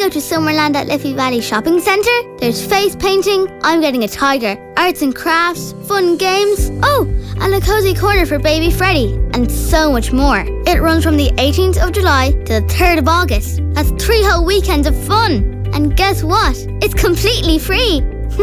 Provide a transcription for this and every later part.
out to Summerland at Liffey Valley Shopping Centre. There's face painting, I'm getting a tiger, arts and crafts, fun games, and a cozy corner for baby Freddie, and so much more. It runs from the 18th of July to the 3rd of August. That's 3 whole weekends of fun. And guess what? It's completely free.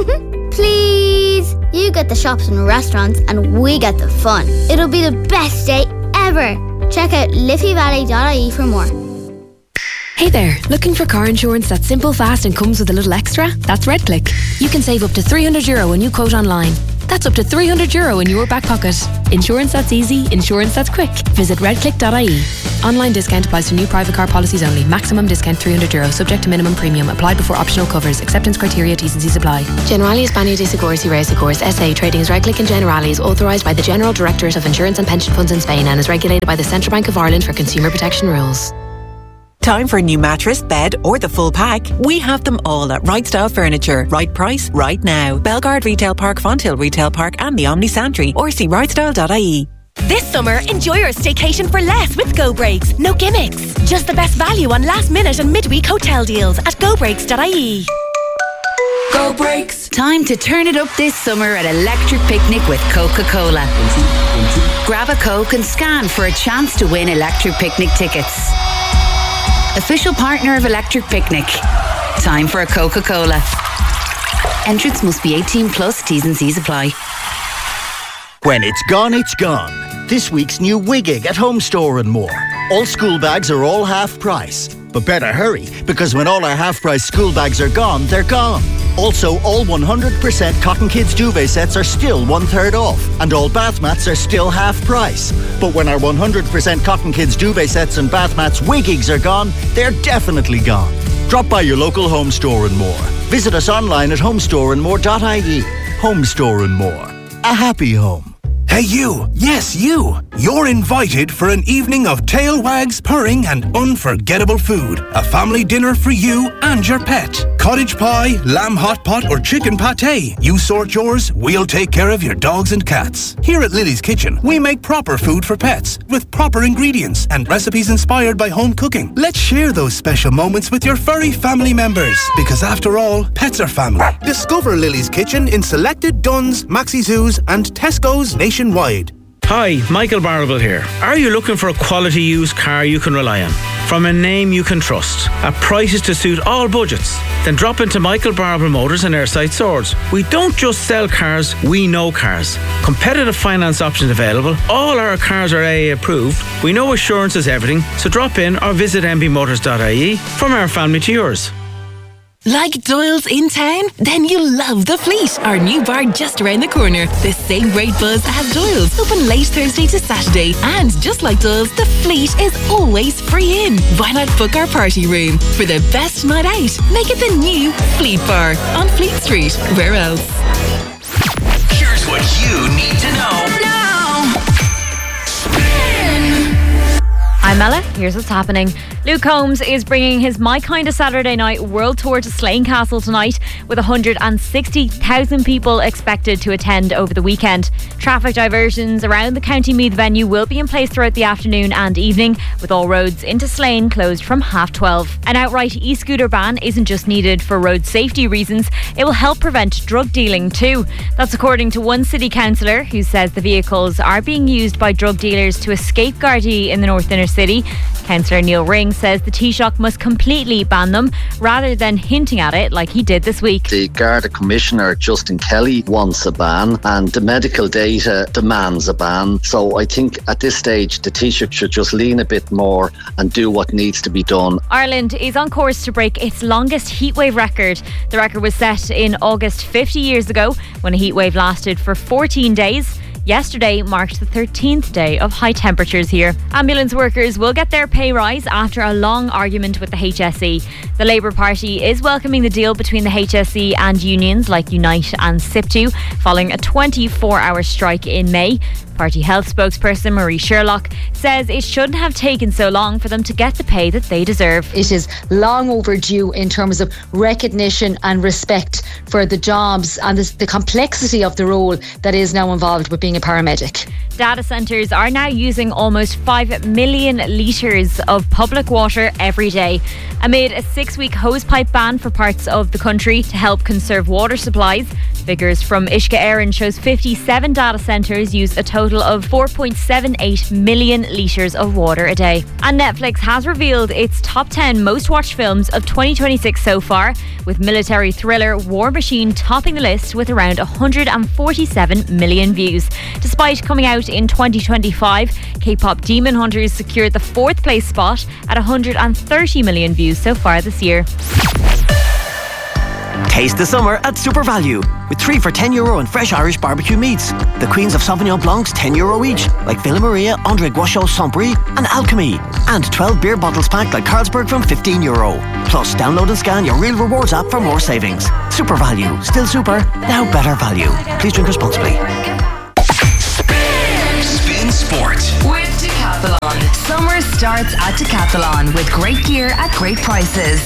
Please. You get the shops and restaurants and we get the fun. It'll be the best day ever. Check out liffeyvalley.ie for more. Hey there, looking for car insurance that's simple, fast and comes with a little extra? That's RedClick. You can save up to €300 when you quote online. That's up to €300 in your back pocket. Insurance that's easy, insurance that's quick. Visit redclick.ie. Online discount applies to new private car policies only. Maximum discount €300, subject to minimum premium. Applied before optional covers. Acceptance criteria, T's and C's apply. Generali España de Seguros y Reasegurs SA, trading as RedClick and Generali, is authorised by the General Directorate of Insurance and Pension Funds in Spain and is regulated by the Central Bank of Ireland for consumer protection rules. Time for a new mattress, bed or the full pack? We have them all at Right Style Furniture. Right price, right now. Belgard Retail Park, Fonthill Retail Park and the Omni Santry, or see rightstyle.ie. This summer, enjoy your staycation for less with Go Breaks. No gimmicks. Just the best value on last minute and midweek hotel deals at gobreaks.ie. Go Breaks. Time to turn it up this summer at Electric Picnic with Coca-Cola. Grab a Coke and scan for a chance to win Electric Picnic tickets. Official partner of Electric Picnic. Time for a Coca-Cola. Entrance must be 18 plus. T's and C's apply. When it's gone, it's gone. This week's new Wiggig at Home Store and More. All school bags are all half price. But better hurry, because when all our half price school bags are gone, they're gone. Also, all 100% Cotton Kids duvet sets are still 1/3 off, and all bath mats are still half price. But when our 100% Cotton Kids duvet sets and bath mats Wiggigs are gone, they're definitely gone. Drop by your local Home Store and More. Visit us online at homestoreandmore.ie. Home Store and More. A happy home. Hey you, yes you, you're invited for an evening of tail wags, purring and unforgettable food. A family dinner for you and your pet. Cottage pie, lamb hot pot or chicken pate. You sort yours, we'll take care of your dogs and cats. Here at Lily's Kitchen, we make proper food for pets with proper ingredients and recipes inspired by home cooking. Let's share those special moments with your furry family members, because after all, pets are family. Discover Lily's Kitchen in selected Dunnes, Maxi Zoos and Tesco's nationwide. Hi, Michael Barrable here. Are you looking for a quality used car you can rely on? From a name you can trust, at prices to suit all budgets? Then drop into Michael Barrable Motors in Airside Swords. We don't just sell cars, we know cars. Competitive finance options available. All our cars are AA approved. We know assurance is everything, so drop in or visit mbmotors.ie. From our family to yours. Like Doyle's in town? Then you'll love The Fleet, our new bar just around the corner. The same great buzz as Doyle's, open late Thursday to Saturday. And just like Doyle's, The Fleet is always free in. Why not book our party room? For the best night out, make it the new Fleet Bar on Fleet Street. Where else? Here's what you need to know now. I'm Ella, here's what's happening. Luke Combs is bringing his My Kind of Saturday Night World Tour to Slane Castle tonight, with 160,000 people expected to attend over the weekend. Traffic diversions around the County Meath venue will be in place throughout the afternoon and evening, with all roads into Slane closed from 12:30. An outright e-scooter ban isn't just needed for road safety reasons, it will help prevent drug dealing too. That's according to one city councillor who says the vehicles are being used by drug dealers to escape Gardaí in the North Inner City. Councillor Neil Ring says the Taoiseach must completely ban them rather than hinting at it like he did this week. The Garda Commissioner Justin Kelly wants a ban and the medical data demands a ban. So I think at this stage the Taoiseach should just lean a bit more and do what needs to be done. Ireland is on course to break its longest heatwave record. The record was set in August 50 years ago when a heatwave lasted for 14 days. Yesterday marked the 13th day of high temperatures here. Ambulance workers will get their pay rise after a long argument with the HSE. The Labour Party is welcoming the deal between the HSE and unions like Unite and SIPTU following a 24-hour strike in May. Party Health spokesperson Marie Sherlock says it shouldn't have taken so long for them to get the pay that they deserve. It is long overdue in terms of recognition and respect for the jobs and the complexity of the role that is now involved with being a paramedic. Data centres are now using almost 5 million litres of public water every day, amid a 6-week hosepipe ban for parts of the country to help conserve water supplies. Figures from Ishka Éireann shows 57 data centres use a total of 4.78 million litres of water a day. And Netflix has revealed its top 10 most watched films of 2026 so far, with military thriller War Machine topping the list with around 147 million views. Despite coming out in 2025, K-pop Demon Hunters secured the 4th place spot at 130 million views so far this year. Taste the summer at Super Value with 3 for €10 on fresh Irish barbecue meats. The Queens of Sauvignon Blancs €10 each, like Villa Maria, André Guachot, Saint-Brie and Alchemy. And 12 beer bottles packed like Carlsberg from €15. Plus, download and scan your Real Rewards app for more savings. Super Value. Still super, now better value. Please drink responsibly. Spin Sport with Decathlon. Summer starts at Decathlon with great gear at great prices.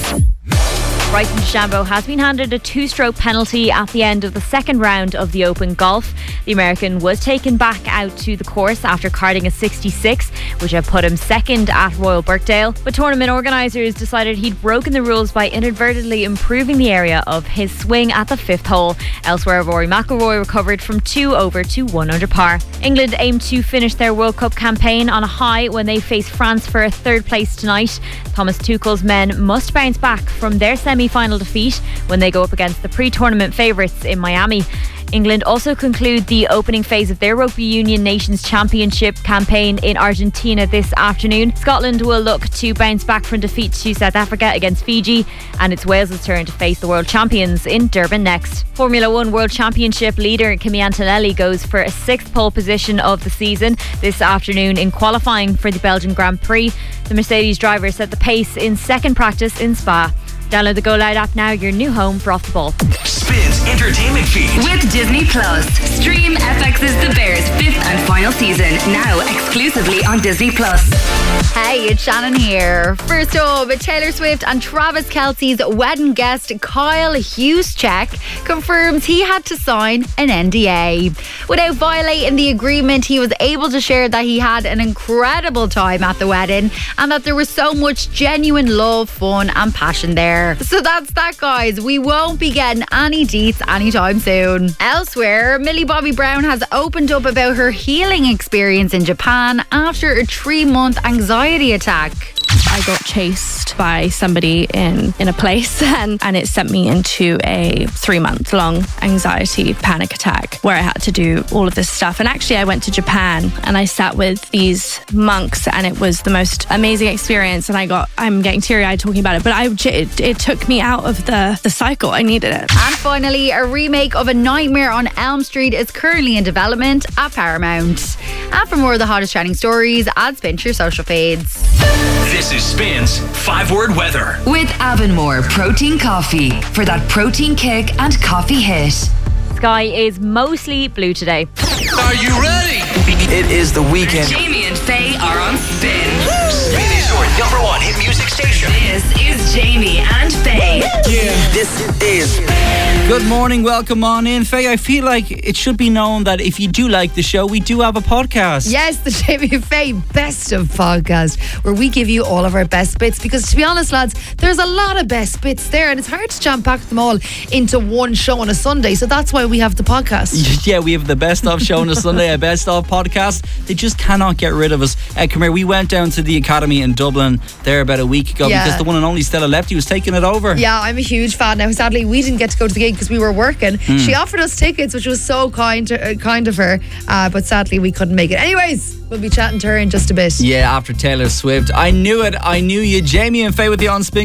Bryson DeChambeau has been handed a 2-stroke penalty at the end of the second round of the Open Golf. The American was taken back out to the course after carding a 66, which had put him second at Royal Birkdale. But tournament organisers decided he'd broken the rules by inadvertently improving the area of his swing at the 5th hole. Elsewhere, Rory McIlroy recovered from 2 over to 1 under par. England aim to finish their World Cup campaign on a high when they face France for a 3rd place tonight. Thomas Tuchel's men must bounce back from their semi-final defeat when they go up against the pre-tournament favourites in Miami. England also conclude the opening phase of their Rugby Union Nations Championship campaign in Argentina this afternoon. Scotland will look to bounce back from defeat to South Africa against Fiji, and it's Wales' turn to face the world champions in Durban next. Formula 1 World Championship leader Kimi Antonelli goes for a 6th pole position of the season this afternoon in qualifying for the Belgian Grand Prix. The Mercedes driver set the pace in second practice in Spa. Download the Go Loud app now, your new home for Off the Ball. Spins entertainment feed with Disney Plus. Stream FX's The Bears 5th and final season now exclusively on Disney Plus. Hey, it's Shannon here. First up, Taylor Swift and Travis Kelce's wedding guest Kyle Juszczyk confirms he had to sign an NDA. Without violating the agreement, he was able to share that he had an incredible time at the wedding and that there was so much genuine love, fun and passion there. So that's that, guys. We won't be getting any deets anytime soon. Elsewhere, Millie Bobby Brown has opened up about her healing experience in Japan after a 3-month anxiety attack. I got chased by somebody in a place and it sent me into a 3-month-long anxiety panic attack where I had to do all of this stuff. And actually I went to Japan and I sat with these monks and it was the most amazing experience, and I'm getting teary-eyed talking about it, but it took me out of the cycle. I needed it. And finally, a remake of A Nightmare on Elm Street is currently in development at Paramount. And for more of the hottest trending stories, add Spin to your social feeds. This is Spin's 5-word weather. With Avonmore Protein Coffee for that protein kick and coffee hit. Sky is mostly blue today. Are you ready? It is the weekend. Jamie and Faye are on Spin. Spin is your #1 hit music station. This is Jamie and Faye. Yeah, this is Spin. Good morning, welcome on in. Faye, I feel like it should be known that if you do like the show, we do have a podcast. Yes, the Jamie and Faye Best of Podcast, where we give you all of our best bits, because to be honest, lads, there's a lot of best bits there and it's hard to jam pack them all into one show on a Sunday, so that's why we have the podcast. Yeah, we have the best of show on a Sunday, a best of podcast. They just cannot get rid of us. Come here, we went down to the Academy in Dublin there about a week ago because the one and only Stella Lefty was taking it over. Yeah, I'm a huge fan. Now, sadly, we didn't get to go to the gig because we were working. She offered us tickets, which was so kind of her, but sadly we couldn't make it. Anyways, we'll be chatting to her in just a bit. Yeah, after Taylor Swift. I knew it. I knew you. Jamie and Faye with the On Spin.